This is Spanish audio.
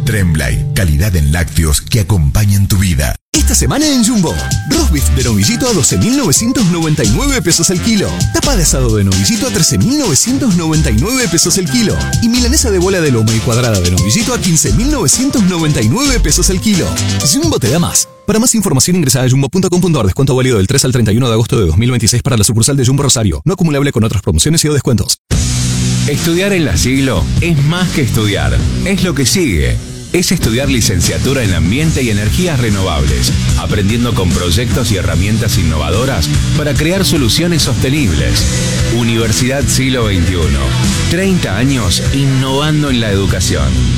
Tremblay, calidad en lácteos que acompañan tu vida. Esta semana en Jumbo, roast beef de novillito a 12.999 pesos el kilo. Tapa de asado de novillito a 13.999 pesos el kilo. Y milanesa de bola de lomo y cuadrada de novillito a 15.999 pesos el kilo. Jumbo te da más. Para más información ingresa a jumbo.com.ar. Descuento válido del 3 al 31 de agosto de 2026 para la sucursal de Jumbo Rosario. No acumulable con otras promociones y o descuentos. Estudiar en La Siglo es más que estudiar. Es lo que sigue. Es estudiar licenciatura en Ambiente y Energías Renovables, aprendiendo con proyectos y herramientas innovadoras para crear soluciones sostenibles. Universidad Siglo XXI. 30 años innovando en la educación.